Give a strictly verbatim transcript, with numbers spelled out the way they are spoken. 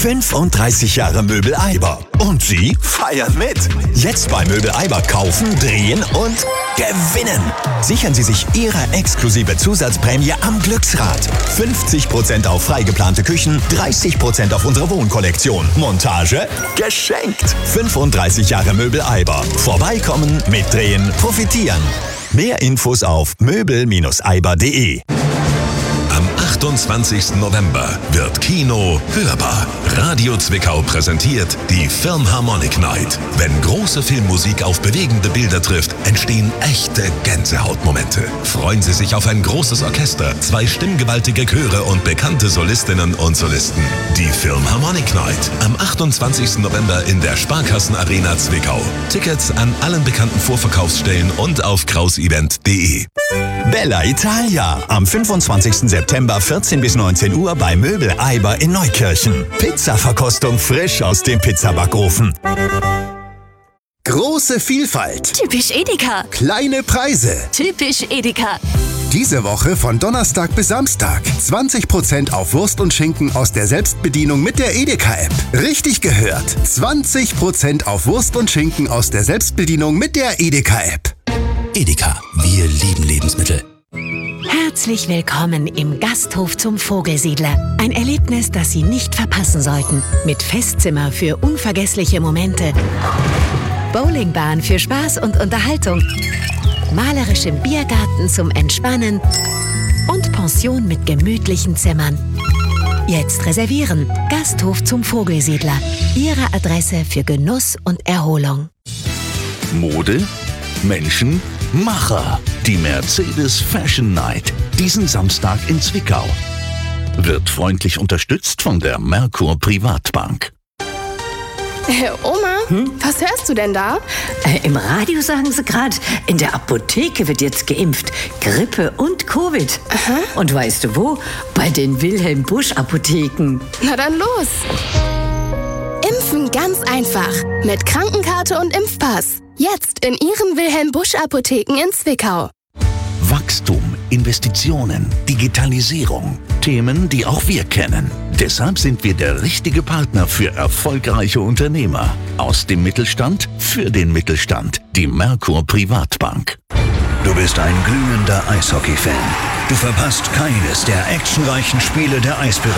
fünfunddreißig Jahre Möbel Eiber. Und Sie feiern mit. Jetzt bei Möbel Eiber kaufen, drehen und gewinnen. Sichern Sie sich Ihre exklusive Zusatzprämie am Glücksrad. fünfzig Prozent auf frei geplante Küchen, dreißig Prozent auf unsere Wohnkollektion. Montage geschenkt. fünfunddreißig Jahre Möbel Eiber. Vorbeikommen, mitdrehen, profitieren. Mehr Infos auf möbel Eiber punkt de. Am achtundzwanzigsten November wird Kino hörbar. Radio Zwickau präsentiert die Philharmonic Night. Wenn große Filmmusik auf bewegende Bilder trifft, entstehen echte Gänsehautmomente. Freuen Sie sich auf ein großes Orchester, zwei stimmgewaltige Chöre und bekannte Solistinnen und Solisten. Die Philharmonic Night am achtundzwanzigsten November in der Sparkassenarena Zwickau. Tickets an allen bekannten Vorverkaufsstellen und auf krausevent punkt de. Bella Italia am fünfundzwanzigsten September vierzehn bis neunzehn Uhr bei Möbel Eiber in Neukirchen. Pizzaverkostung frisch aus dem Pizzabackofen. Große Vielfalt. Typisch Edeka. Kleine Preise. Typisch Edeka. Diese Woche von Donnerstag bis Samstag. zwanzig Prozent auf Wurst und Schinken aus der Selbstbedienung mit der Edeka-App. Richtig gehört. zwanzig Prozent auf Wurst und Schinken aus der Selbstbedienung mit der Edeka-App. Edeka, wir lieben Lebensmittel. Herzlich willkommen im Gasthof zum Vogelsiedler. Ein Erlebnis, das Sie nicht verpassen sollten. Mit Festzimmer für unvergessliche Momente, Bowlingbahn für Spaß und Unterhaltung, malerischem Biergarten zum Entspannen und Pension mit gemütlichen Zimmern. Jetzt reservieren. Gasthof zum Vogelsiedler. Ihre Adresse für Genuss und Erholung. Mode, Menschen, Macher. Die Mercedes Fashion Night. Diesen Samstag in Zwickau. Wird freundlich unterstützt von der Merkur Privatbank. Äh, Oma, hm? Was hörst du denn da? Äh, Im Radio sagen sie gerade, in der Apotheke wird jetzt geimpft. Grippe und Covid. Aha. Und weißt du wo? Bei den Wilhelm Busch Apotheken. Na dann los. Impfen ganz einfach. Mit Krankenkarte und Impfpass. Jetzt in Ihren Wilhelm Busch Apotheken in Zwickau. Wachstum, Investitionen, Digitalisierung. Themen, die auch wir kennen. Deshalb sind wir der richtige Partner für erfolgreiche Unternehmer. Aus dem Mittelstand für den Mittelstand. Die Merkur Privatbank. Du bist ein glühender Eishockey-Fan. Du verpasst keines der actionreichen Spiele der Eisbären.